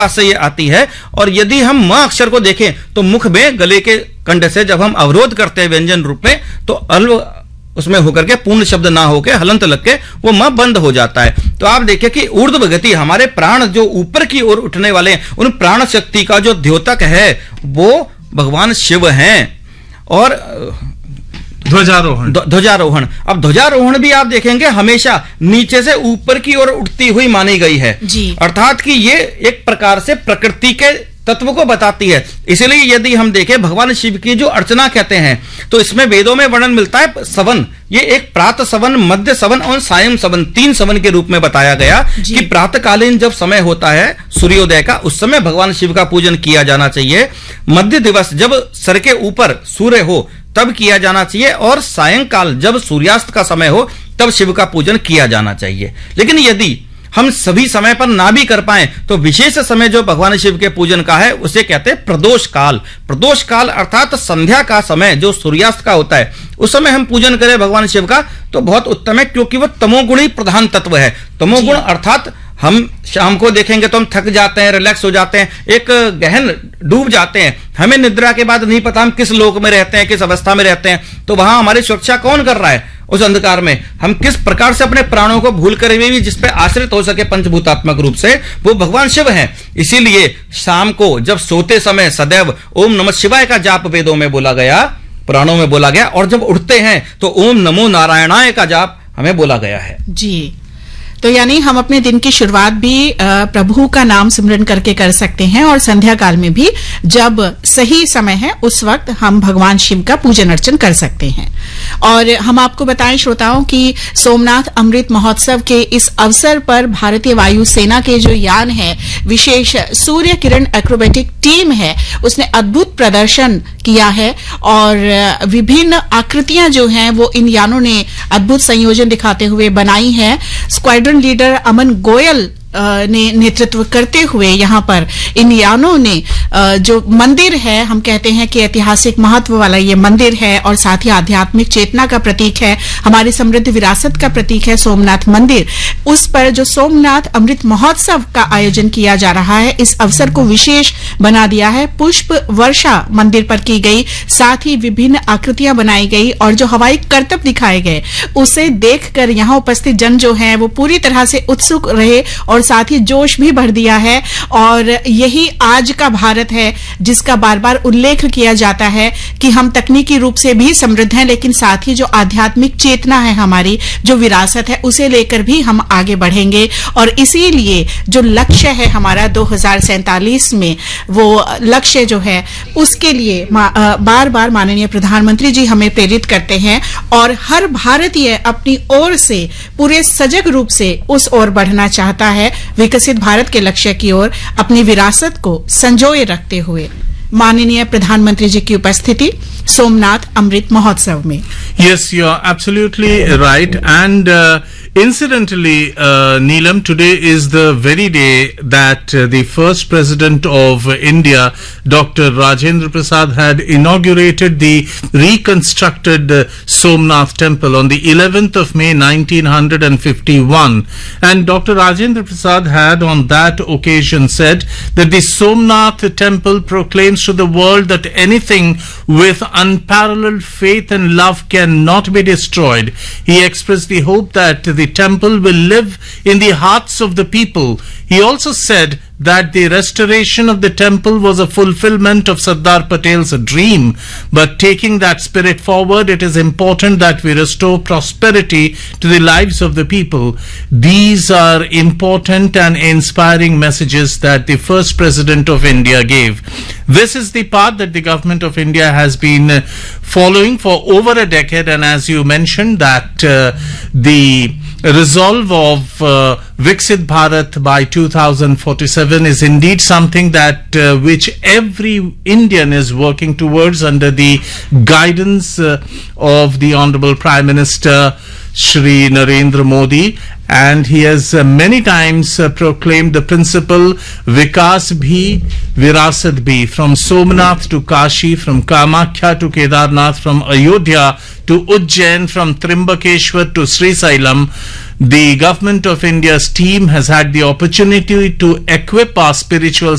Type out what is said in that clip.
से ये आती है। और यदि हम म अक्षर को देखें तो मुख में गले के कंठ से जब हम अवरोध करते हैं व्यंजन रूप में, तो अल्व उसमें होकर के पूर्ण शब्द ना होके हलंत लग के वो म बंद हो जाता है। तो आप देखिए कि ऊर्ध्व गति, हमारे प्राण जो ऊपर की ओर उठने वाले हैं, उन प्राण शक्ति का जो द्योतक है वो भगवान शिव हैं। और ध्वजारोहण, अब ध्वजारोहण भी आप देखेंगे हमेशा नीचे से ऊपर की ओर उठती हुई मानी गई है, अर्थात कि ये एक प्रकार से प्रकृति के तत्व को बताती है। इसलिए यदि हम देखें भगवान शिव की जो अर्चना कहते हैं तो इसमें वेदों में वर्णन मिलता है सवन, ये एक प्रातः सवन, मध्य सवन और सायं सवन, 3 सवन के रूप में बताया गया कि प्रातःकालीन जब समय होता है सूर्योदय का, उस समय भगवान शिव का पूजन किया जाना चाहिए। मध्य दिवस जब सर के ऊपर सूर्य हो तब किया जाना चाहिए, और सायंकाल जब सूर्यास्त का समय हो तब शिव का पूजन किया जाना चाहिए। लेकिन यदि हम सभी समय पर ना भी कर पाए तो विशेष समय जो भगवान शिव के पूजन का है उसे कहते हैं प्रदोष काल। प्रदोष काल अर्थात संध्या का समय जो सूर्यास्त का होता है, उस समय हम पूजन करें भगवान शिव का तो बहुत उत्तम है, क्योंकि वह तमोगुणी प्रधान तत्व है। तमोगुण अर्थात हम शाम को देखेंगे तो हम थक जाते हैं, रिलैक्स हो जाते हैं, एक गहन डूब जाते हैं, हमें निद्रा के बाद नहीं पता हम किस लोक में रहते हैं, किस अवस्था में रहते हैं। तो वहां हमारी सुरक्षा कौन कर रहा है? उस अंधकार में हम किस प्रकार से अपने प्राणों को भूल कर भी जिस पे आश्रित हो सके पंचभूतात्मक रूप से, वो भगवान शिव हैं। इसीलिए शाम को जब सोते समय सदैव ओम नमः शिवाय का जाप वेदों में बोला गया, पुराणों में बोला गया, और जब उठते हैं तो ओम नमो नारायणाय का जाप हमें बोला गया है। जी, तो यानी हम अपने दिन की शुरुआत भी प्रभु का नाम सिमरन करके कर सकते हैं, और संध्या काल में भी जब सही समय है उस वक्त हम भगवान शिव का पूजन अर्चन कर सकते हैं। और हम आपको बताएं श्रोताओं कि सोमनाथ अमृत महोत्सव के इस अवसर पर भारतीय वायुसेना के जो यान है, विशेष सूर्य किरण एक्रोबेटिक टीम है, उसने अद्भुत प्रदर्शन किया है, और विभिन्न आकृतियां जो हैं वो इन यानों ने अद्भुत संयोजन दिखाते हुए बनाई है। स्क्वाड्रन लीडर अमन गोयल ने नेतृत्व करते हुए यहाँ पर इन यानों ने जो मंदिर है, हम कहते हैं कि ऐतिहासिक महत्व वाला ये मंदिर है और साथ ही आध्यात्मिक चेतना का प्रतीक है, हमारी समृद्ध विरासत का प्रतीक है सोमनाथ मंदिर। उस पर जो सोमनाथ अमृत महोत्सव का आयोजन किया जा रहा है, इस अवसर को विशेष बना दिया है। पुष्प वर्षा मंदिर पर की गई, साथ ही विभिन्न आकृतियां बनाई गई, और जो हवाई करतब दिखाए गए उसे देखकर यहाँ उपस्थित जन जो है वो पूरी तरह से उत्सुक रहे, और साथ ही जोश भी भर दिया है। और यही आज का भारत है जिसका बार बार उल्लेख किया जाता है कि हम तकनीकी रूप से भी समृद्ध हैं, लेकिन साथ ही जो आध्यात्मिक चेतना है, हमारी जो विरासत है, उसे लेकर भी हम आगे बढ़ेंगे। और इसीलिए जो लक्ष्य है हमारा 2047 में, वो लक्ष्य जो है उसके लिए बार बार माननीय प्रधानमंत्री जी हमें प्रेरित करते हैं, और हर भारतीय अपनी ओर से पूरे सजग रूप से उस ओर बढ़ना चाहता है, विकसित भारत के लक्ष्य की ओर, अपनी विरासत को संजोए रखते हुए। माननीय प्रधानमंत्री जी की उपस्थिति सोमनाथ अमृत महोत्सव में। Yes, you are absolutely right. And incidentally, Neelam, today is the very day that the first president of India, Dr. Rajendra Prasad, had inaugurated the reconstructed Somnath temple on the 11th of May 1951. And Dr. Rajendra Prasad had on that occasion said that the Somnath temple proclaims to the world that anything with unparalleled faith and love cannot be destroyed. He expressed the hope that the temple will live in the hearts of the people. He also said that the restoration of the temple was a fulfillment of Sardar Patel's dream. But taking that spirit forward, it is important that we restore prosperity to the lives of the people. These are important and inspiring messages that the first president of India gave. This is the path that the government of India has been following for over a decade, and as you mentioned that the resolve of Viksit Bharat by 2047 is indeed something that which every Indian is working towards under the guidance of the Honorable Prime Minister Shri Narendra Modi, and he has many times proclaimed the principle Vikas Bhi, Virasat Bhi, from Somnath to Kashi, from Kamakhya to Kedarnath, from Ayodhya to Ujjain, from Trimbakeshwar to Sri Sailam. The Government of India's team has had the opportunity to equip our spiritual